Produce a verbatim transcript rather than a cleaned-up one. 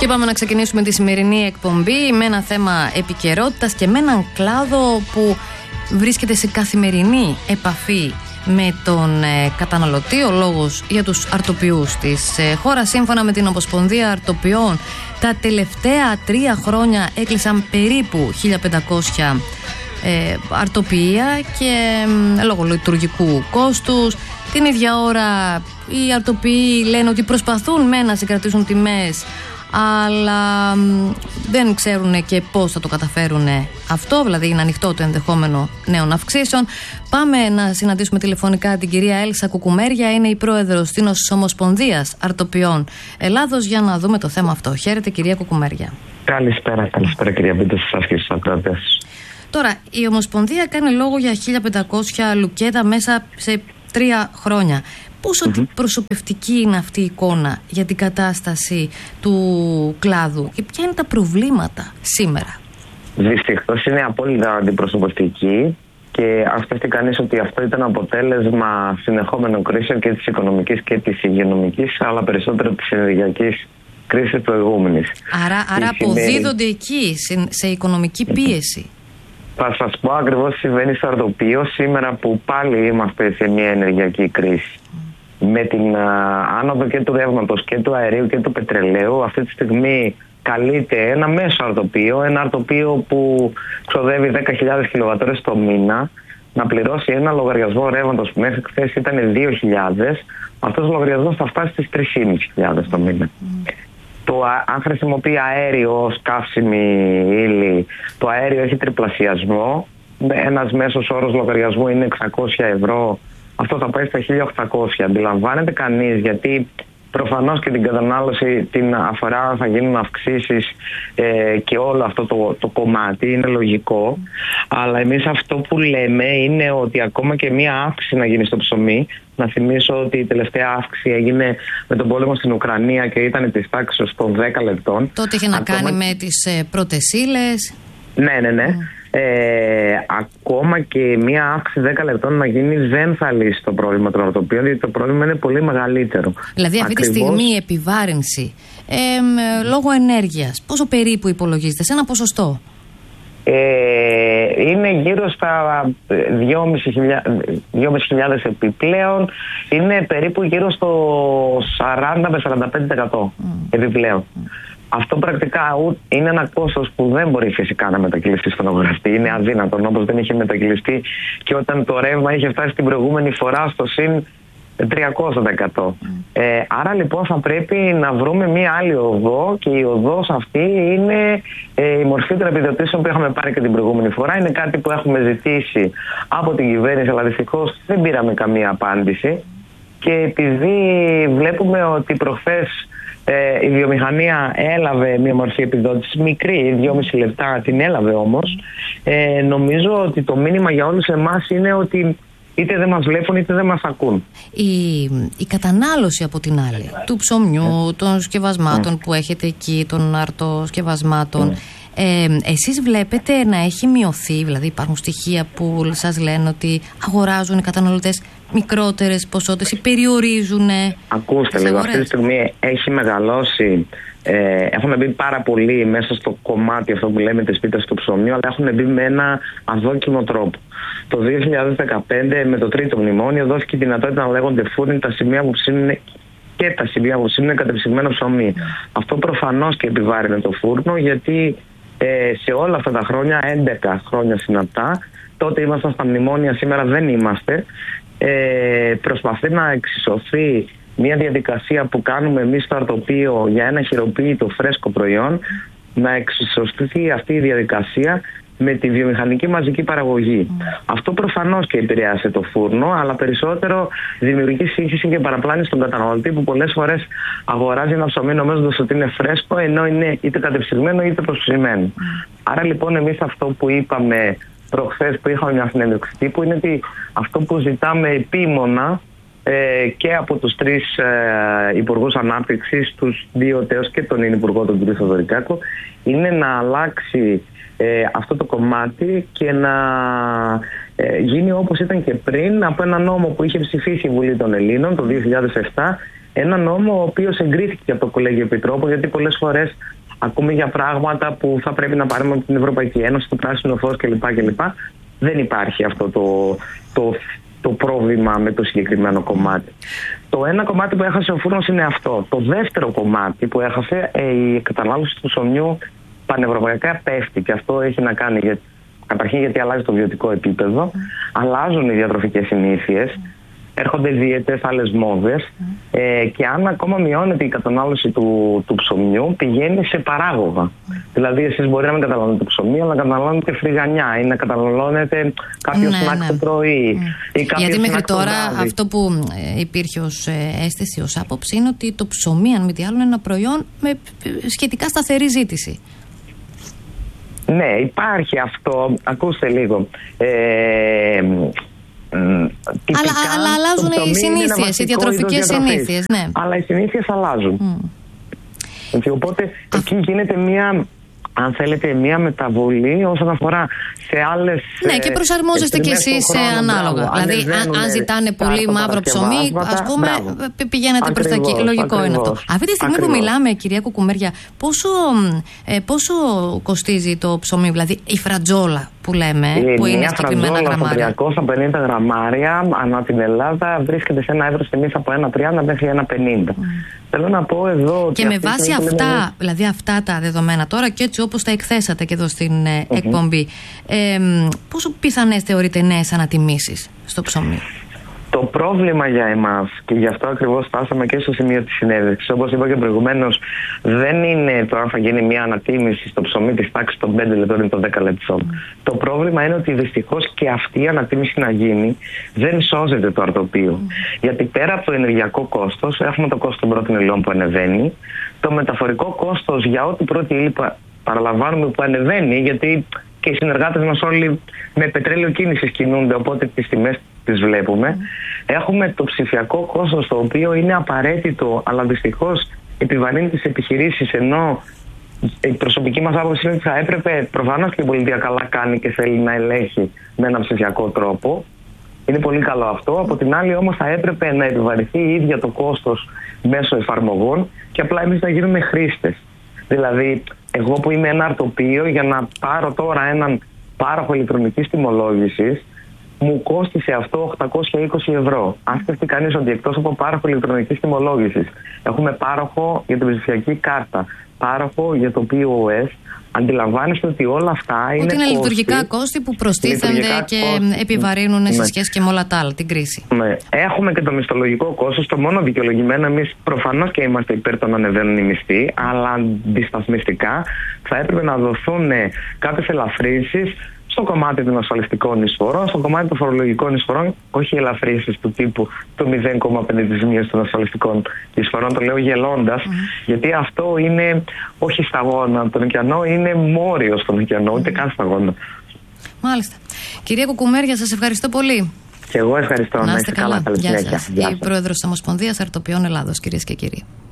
είπαμε να ξεκινήσουμε τη σημερινή εκπομπή με ένα θέμα επικαιρότητας και με έναν κλάδο που βρίσκεται σε καθημερινή επαφή με τον ε, καταναλωτή. Ο λόγος για τους αρτοποιούς της ε, χώρας. Σύμφωνα με την Ομοσπονδία Αρτοποιών, τα τελευταία τρία χρόνια έκλεισαν περίπου χίλια πεντακόσια ε, αρτοποιεία και ε, λόγω λειτουργικού κόστους. Την ίδια ώρα οι αρτοποιοί λένε ότι προσπαθούν με να συγκρατήσουν τιμές, αλλά δεν ξέρουν και πώς θα το καταφέρουν αυτό, δηλαδή είναι ανοιχτό το ενδεχόμενο νέων αυξήσεων. Πάμε να συναντήσουμε τηλεφωνικά την κυρία Έλσα Κουκουμέρια, είναι η πρόεδρος της Ομοσπονδίας Αρτοποιών Ελλάδος, για να δούμε το θέμα αυτό. Χαίρετε κυρία Κουκουμέρια. Καλησπέρα, καλησπέρα κυρία Μπίντα, σε εσάς και στους ακροατές. Τώρα, η Ομοσπονδία κάνει λόγο για χίλια πεντακόσια λουκέτα μέσα σε τρία χρόνια. Πόσο mm-hmm. προσωπευτική είναι αυτή η εικόνα για την κατάσταση του κλάδου και ποια είναι τα προβλήματα σήμερα? Δυστυχώς είναι απόλυτα αντιπροσωπευτική και αν σκεφτεί κανείς ότι αυτό ήταν αποτέλεσμα συνεχόμενων κρίσεων και της οικονομικής και της υγειονομικής, αλλά περισσότερο της ενεργειακής κρίσης προηγούμενης. Άρα, άρα αποδίδονται εκεί σε, σε οικονομική πίεση. Θα σας πω ακριβώς τι συμβαίνει στο αρτοπείο σήμερα που πάλι είμαστε σε μια ενεργειακή κρίση. Mm. Με την α, άνοδο και του ρεύματος και του αερίου και του πετρελαίου, αυτή τη στιγμή καλείται ένα μέσο αρτοπείο, ένα αρτοπείο που ξοδεύει δέκα χιλιάδες κιλοβατώρες το μήνα, να πληρώσει ένα λογαριασμό ρεύματος που μέχρι χθες ήταν δύο χιλιάδες, αυτός ο λογαριασμός θα φτάσει στις τρεις χιλιάδες πεντακόσια το μήνα. Mm. Το, αν χρησιμοποιεί αέριο ως καύσιμη ύλη, το αέριο έχει τριπλασιασμό. Ένας μέσος όρος λογαριασμού είναι εξακόσια ευρώ. Αυτό θα πάει στα χίλια οκτακόσια. Αντιλαμβάνεται κανείς, γιατί προφανώς και την κατανάλωση την αφορά, θα γίνουν αυξήσεις ε, και όλο αυτό το, το κομμάτι είναι λογικό. Αλλά εμείς αυτό που λέμε είναι ότι ακόμα και μία αύξηση να γίνει στο ψωμί, να θυμίσω ότι η τελευταία αύξηση έγινε με τον πόλεμο στην Ουκρανία και ήταν της τάξης των δέκα λεπτών. Τότε είχε να ακόμα... κάνει με τις ε, πρώτες ύλες. Ναι, ναι, ναι. Mm. Ε, ακόμα και μία αύξηση δέκα λεπτών να γίνει δεν θα λύσει το πρόβλημα των αρτοποιών, γιατί το πρόβλημα είναι πολύ μεγαλύτερο. Δηλαδή αυτή Ακριβώς... τη στιγμή η επιβάρυνση ε, ε, λόγω ενέργειας, πόσο περίπου υπολογίζεται, σε ένα ποσοστό? Ε, είναι γύρω στα δυόμισι χιλιάδες επιπλέον, είναι περίπου γύρω στο σαράντα με σαράντα πέντε τοις εκατό mm. επιπλέον. Mm. Αυτό πρακτικά είναι ένα κόστος που δεν μπορεί φυσικά να μετακυλιστεί στον αγοραστή. Είναι αδύνατον, όπως δεν είχε μετακυλιστεί και όταν το ρεύμα είχε φτάσει την προηγούμενη φορά στο συν τριακόσια τοις εκατό. Mm. Ε, άρα λοιπόν θα πρέπει να βρούμε μία άλλη οδό και η οδός αυτή είναι ε, η μορφή των επιδοτήσεων που είχαμε πάρει και την προηγούμενη φορά. Είναι κάτι που έχουμε ζητήσει από την κυβέρνηση, αλλά δυστυχώς δεν πήραμε καμία απάντηση. Και επειδή βλέπουμε ότι προχθές Ε, η βιομηχανία έλαβε μια μορφή επιδότησης μικρή, δυόμιση λεπτά την έλαβε όμως, ε, νομίζω ότι το μήνυμα για όλους εμάς είναι ότι είτε δεν μας βλέπουν είτε δεν μας ακούν. Η, η κατανάλωση από την άλλη του ψωμιού, των σκευασμάτων mm. που έχετε εκεί, των αρτοσκευασμάτων, mm. Ε, εσείς βλέπετε να έχει μειωθεί? Δηλαδή υπάρχουν στοιχεία που σας λένε ότι αγοράζουν οι καταναλωτές μικρότερες ποσότητες ή περιορίζουν? Ακούστε λίγο, αυτή τη στιγμή έχει μεγαλώσει, ε, έχουν μπει πάρα πολύ μέσα στο κομμάτι αυτό που λέμε της πίτας του ψωμιού, αλλά έχουν μπει με ένα αδόκιμο τρόπο. Το δύο χιλιάδες δεκαπέντε με το τρίτο μνημόνιο δόθηκε η δυνατότητα να λέγονται φούρνοι τα σημεία που ψήνουν και τα σημεία που ψήνουν κατεψυγμένο ψωμί. Mm. Αυτό προφανώς και επιβάρυνε το φούρνο, γιατί Ε, σε όλα αυτά τα χρόνια, έντεκα χρόνια συναπτά, τότε ήμασταν στα μνημόνια, σήμερα δεν είμαστε. Ε, προσπαθεί να εξισωθεί μια διαδικασία που κάνουμε εμείς στο αρτοπείο για ένα χειροποίητο φρέσκο προϊόν, να εξισωθεί αυτή η διαδικασία με τη βιομηχανική μαζική παραγωγή. Mm. Αυτό προφανώς και επηρεάσε το φούρνο, αλλά περισσότερο δημιουργεί σύγχυση και παραπλάνηση στον καταναλωτή, που πολλές φορές αγοράζει ένα ψωμί νομίζοντας ότι είναι φρέσκο, ενώ είναι είτε κατεψυγμένο είτε προσψημένο. Mm. Άρα λοιπόν εμείς αυτό που είπαμε προχθές που είχαμε μια συνέντευξη τύπου είναι ότι αυτό που ζητάμε επίμονα ε, και από τους τρεις ε, υπουργούς ανάπτυξης, τους δύο τέος και τον Υπουργό τον κ. Θοδωρικάκο, είναι να αλλάξει ε, αυτό το κομμάτι και να ε, γίνει όπως ήταν και πριν, από ένα νόμο που είχε ψηφίσει η Βουλή των Ελλήνων το δύο χιλιάδες επτά, ένα νόμο ο οποίος εγκρίθηκε από το Κολέγιο Επιτρόπων, γιατί πολλές φορές ακούμε για πράγματα που θα πρέπει να πάρουμε από την Ευρωπαϊκή Ένωση, το πράσινο φως κλπ. κλπ. Δεν υπάρχει αυτό το, το, το πρόβλημα με το συγκεκριμένο κομμάτι. Το ένα κομμάτι που έχασε ο φούρνος είναι αυτό. Το δεύτερο κομμάτι που έχασε, ε, η κατανάλωση του ψωμιού πανευρωπαϊκά πέφτει, και αυτό έχει να κάνει για, καταρχήν γιατί αλλάζει το βιωτικό επίπεδο, mm. αλλάζουν οι διατροφικές συνήθειες, mm. έρχονται δίαιτες, άλλες μόδες, mm. ε, και αν ακόμα μειώνεται η κατανάλωση του, του ψωμιού, πηγαίνει σε παράγωγα. Mm. Δηλαδή εσείς μπορεί να μην καταναλώνετε ψωμί, αλλά να καταναλώνετε φρυγανιά ή να καταναλώνετε κάποιο σνακ ναι, το πρωί. Mm. Ή γιατί μέχρι τώρα αυτό που υπήρχε ως αίσθηση, ως άποψη, είναι ότι το ψωμί, αν μη τι άλλο, είναι ένα προϊόν με σχετικά σταθερή ζήτηση. Ναι, υπάρχει αυτό. Ακούστε λίγο. Ε, αλλά, αλλά αλλάζουν οι συνήθειες, οι διατροφικές συνήθειες. Ναι. Αλλά οι συνήθειες αλλάζουν. Mm. Και οπότε εκεί γίνεται μια, αν θέλετε, μια μεταβολή όσον αφορά σε άλλες. Ναι, και προσαρμόζεστε κι εσείς ανάλογα. Μπράβο, δηλαδή, αν, αν ζητάνε πολύ μαύρο ψωμί, ας πούμε, μπράβο. πηγαίνετε προς τα εκεί. Λογικό ακριβώς, είναι αυτό. Αυτή τη στιγμή ακριβώς. που μιλάμε, κυρία Κουκουμέρια, πόσο, ε, πόσο κοστίζει το ψωμί, δηλαδή η φρατζόλα που λέμε, η που είναι συγκεκριμένα γραμμάρια? τριακόσια πενήντα γραμμάρια ανά την Ελλάδα βρίσκεται σε ένα εύρος τιμής από ένα τριάντα μέχρι ένα πενήντα. Mm. Θέλω να πω εδώ. Και με βάση αυτά, λέμε... δηλαδή αυτά τα δεδομένα τώρα και έτσι όπως τα εκθέσατε και εδώ στην mm-hmm. εκπομπή, ε, πόσο πιθανές θεωρείτε νέες ανατιμήσεις στο ψωμί? Το πρόβλημα για εμάς, και γι' αυτό ακριβώς φτάσαμε και στο σημείο της συνέντευξης, όπως είπα και προηγουμένως, δεν είναι το αν θα γίνει μια ανατίμηση στο ψωμί της τάξης των πέντε λεπτών ή των δέκα λεπτών. Mm. Το πρόβλημα είναι ότι δυστυχώς και αυτή η ανατίμηση να γίνει δεν σώζεται το αρτοπείο. Mm. Γιατί πέρα από το ενεργειακό κόστος, έχουμε το κόστος των πρώτων υλών που ανεβαίνει, το μεταφορικό κόστος για ό,τι πρώτη ύλη παραλαμβάνουμε που ανεβαίνει, γιατί και οι συνεργάτες μας όλοι με πετρέλαιο κίνησης κινούνται, οπότε τις τιμές τις βλέπουμε. Mm. Έχουμε το ψηφιακό κόστος, το οποίο είναι απαραίτητο, αλλά δυστυχώς επιβαρύνει τις επιχειρήσεις, ενώ η προσωπική μας άποψη είναι ότι θα έπρεπε, προφανώς και η πολιτεία καλά κάνει και θέλει να ελέγχει με έναν ψηφιακό τρόπο. Είναι πολύ καλό αυτό. Από την άλλη όμως θα έπρεπε να επιβαρυνθεί η ίδια το κόστος μέσω εφαρμογών και απλά εμείς να γίνουμε χρήστες. Δηλαδή, εγώ που είμαι ένα αρτοπείο, για να πάρω τώρα έναν πάροχο ηλεκτρονικής τιμολόγησης, μου κόστησε αυτό οκτακόσια είκοσι ευρώ. Αν σκεφτεί κανείς ότι εκτός από πάροχο ηλεκτρονικής τιμολόγησης έχουμε πάροχο για την ψηφιακή κάρτα, πάροχο για το πι ο ες, αντιλαμβάνεστε ότι όλα αυτά είναι. Ότι είναι λειτουργικά κόστη που προστίθενται και κόστη. επιβαρύνουν ναι. σε σχέση και με όλα τα άλλα, την κρίση. Ναι. Έχουμε και το μισθολογικό κόστος. Το μόνο δικαιολογημένο, εμείς προφανώς και είμαστε υπέρ των ανεβαίνουν οι μισθοί, αλλά αντισταθμιστικά θα έπρεπε να δοθούν κάποιες ελαφρύνσεις στο κομμάτι των ασφαλιστικών εισφορών, στο κομμάτι των φορολογικών εισφορών, όχι ελαφρύνσεις του τύπου το μηδέν κόμμα πέντε τοις μίας των ασφαλιστικών εισφορών, το λέω γελώντας, mm. γιατί αυτό είναι όχι σταγόνα τον ωκεανό, είναι μόριο στον ωκεανό, mm. ούτε καν σταγόνα. Μάλιστα. Κυρία Κουκουμέρια, σας ευχαριστώ πολύ. Και εγώ ευχαριστώ. Να είστε καλά. καλά. Γεια σας. Γεια σας. Η Πρόεδρος της Ομοσπονδίας Αρτοπιών Ελλάδος, κυρίες και κύριοι.